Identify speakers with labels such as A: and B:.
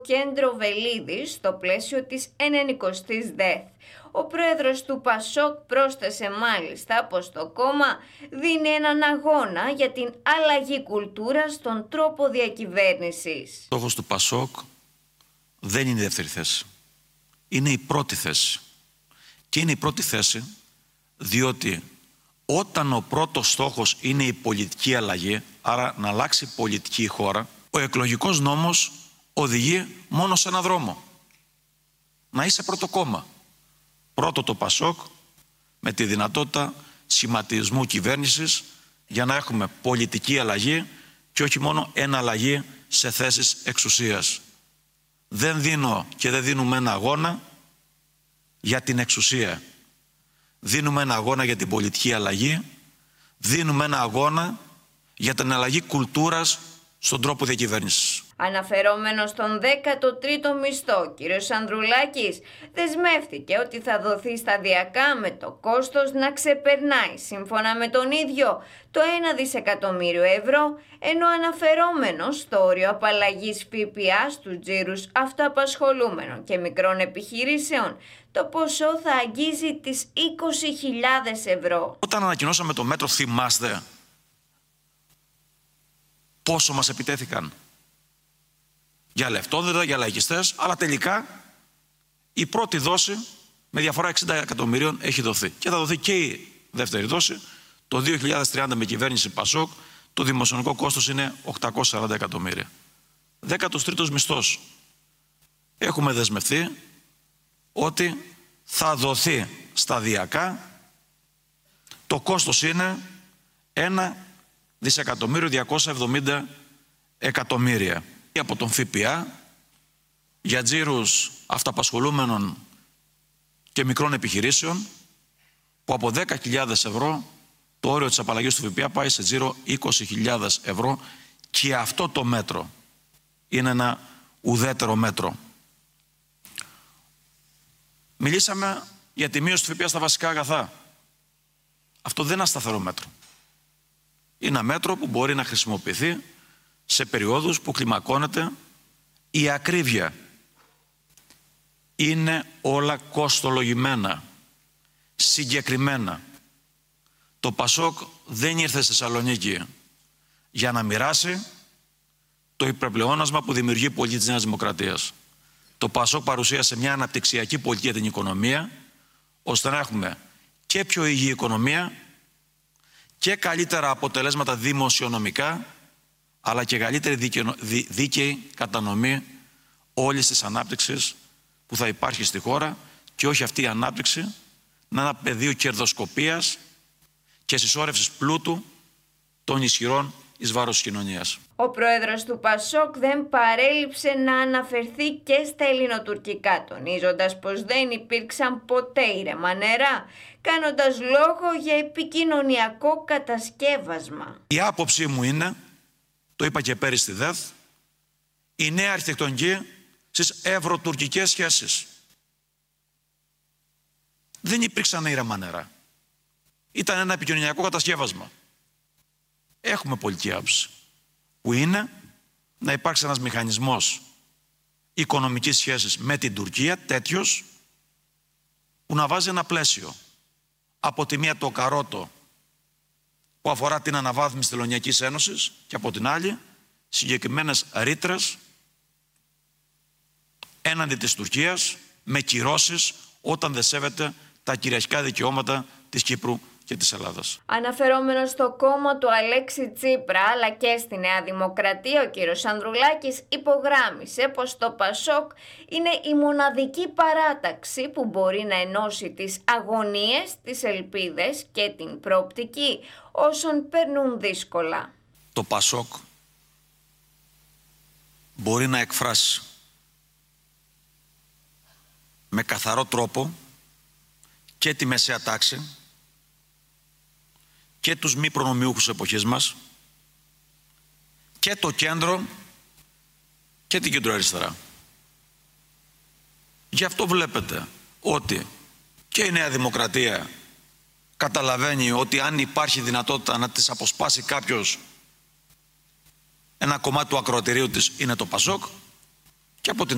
A: Κέντρο Βελίδης στο πλαίσιο της 90ης ΔΕΘ. Ο πρόεδρος του ΠΑΣΟΚ πρόσθεσε μάλιστα πως το κόμμα δίνει έναν αγώνα για την αλλαγή κουλτούρας στον τρόπο διακυβέρνησης.
B: Ο στόχος του ΠΑΣΟΚ δεν είναι η δεύτερη θέση. Είναι η πρώτη θέση. Και είναι η πρώτη θέση διότι όταν ο πρώτος στόχος είναι η πολιτική αλλαγή, άρα να αλλάξει πολιτική η χώρα, ο εκλογικός νόμος οδηγεί μόνο σε έναν δρόμο. Να είσαι πρώτο κόμμα. Πρώτο το ΠΑΣΟΚ με τη δυνατότητα σχηματισμού κυβέρνησης για να έχουμε πολιτική αλλαγή και όχι μόνο εναλλαγή σε θέσεις εξουσίας. Δεν δίνω και δεν δίνουμε ένα αγώνα για την εξουσία. Δίνουμε ένα αγώνα για την πολιτική αλλαγή, δίνουμε ένα αγώνα για την αλλαγή κουλτούρας στον τρόπο διακυβέρνησης.
A: Αναφερόμενος στον 13ο μισθό, κ. Ανδρουλάκης δεσμεύτηκε ότι θα δοθεί σταδιακά με το κόστος να ξεπερνάει, σύμφωνα με τον ίδιο, το 1 δισεκατομμύριο ευρώ, ενώ αναφερόμενος στο όριο απαλλαγής ΦΠΑ στους τζίρους αυτοαπασχολούμενων και μικρών επιχειρήσεων, το ποσό θα αγγίζει τις 20.000 ευρώ.
B: Όταν ανακοινώσαμε το μέτρο, θυμάστε πόσο μας επιτέθηκαν? Για λεφτόδεδα, για λαϊκιστές, αλλά τελικά η πρώτη δόση με διαφορά 60 εκατομμυρίων έχει δοθεί. Και θα δοθεί και η δεύτερη δόση. Το 2030 με κυβέρνηση ΠΑΣΟΚ το δημοσιονομικό κόστος είναι 840 εκατομμύρια. 13ος μισθός. Έχουμε δεσμευτεί ότι θα δοθεί σταδιακά. Το κόστος είναι 1 δισεκατομμύριο 270 εκατομμύρια. Από τον ΦΠΑ για τζίρους αυταπασχολούμενων και μικρών επιχειρήσεων που από 10.000 ευρώ το όριο της απαλλαγής του ΦΠΑ πάει σε τζίρο 20.000 ευρώ και αυτό το μέτρο είναι ένα ουδέτερο μέτρο. Μιλήσαμε για τη μείωση του ΦΠΑ στα βασικά αγαθά. Αυτό δεν είναι ένα σταθερό μέτρο. Είναι ένα μέτρο που μπορεί να χρησιμοποιηθεί σε περιόδους που κλιμακώνεται η ακρίβεια. Είναι όλα κοστολογημένα, συγκεκριμένα. Το ΠΑΣΟΚ δεν ήρθε στη Θεσσαλονίκη για να μοιράσει το υπερπλεόνασμα που δημιουργεί η πολιτική της Νέας Δημοκρατίας. Το ΠΑΣΟΚ παρουσίασε μια αναπτυξιακή πολιτική για την οικονομία, ώστε να έχουμε και πιο υγιή οικονομία και καλύτερα αποτελέσματα δημοσιονομικά, αλλά και καλύτερη δίκαιη κατανομή όλης της ανάπτυξης που θα υπάρχει στη χώρα και όχι αυτή η ανάπτυξη να είναι ένα πεδίο κερδοσκοπίας και συσσόρευσης πλούτου των ισχυρών εις βάρος της κοινωνίας.
A: Ο πρόεδρος του ΠΑΣΟΚ δεν παρέλειψε να αναφερθεί και στα ελληνοτουρκικά, τονίζοντας πως δεν υπήρξαν ποτέ ήρεμα νερά, κάνοντας λόγο για επικοινωνιακό κατασκεύασμα.
B: Η άποψή μου είναι, το είπα και πέρυσι στη ΔΕΘ, η νέα αρχιτεκτονική στις ευρωτουρκικές σχέσεις. Δεν υπήρξαν ήρεμα νερά. Ήταν ένα επικοινωνιακό κατασκεύασμα. Έχουμε πολιτική άποψη, που είναι να υπάρξει ένας μηχανισμός οικονομικής σχέσης με την Τουρκία, τέτοιος, που να βάζει ένα πλαίσιο. Από τη μία το καρότο που αφορά την αναβάθμιση της Τελωνειακής Ένωσης και από την άλλη συγκεκριμένες ρήτρες έναντι της Τουρκίας με κυρώσεις όταν δεν σέβεται τα κυριαρχικά δικαιώματα της Κύπρου και της Ελλάδας.
A: Αναφερόμενος στο κόμμα του Αλέξη Τσίπρα αλλά και στη Νέα Δημοκρατία, ο κύριος Ανδρουλάκης υπογράμμισε πως το ΠΑΣΟΚ είναι η μοναδική παράταξη που μπορεί να ενώσει τις αγωνίες, τις ελπίδες και την προοπτική όσων περνούν δύσκολα.
B: Το ΠΑΣΟΚ μπορεί να εκφράσει με καθαρό τρόπο και τη μεσαία τάξη και τους μη προνομιούχους εποχής μας και το κέντρο και την κεντροαριστερά. Γι' αυτό βλέπετε ότι και η Νέα Δημοκρατία καταλαβαίνει ότι αν υπάρχει δυνατότητα να της αποσπάσει κάποιος ένα κομμάτι του ακροατηρίου της είναι το ΠΑΣΟΚ, και από την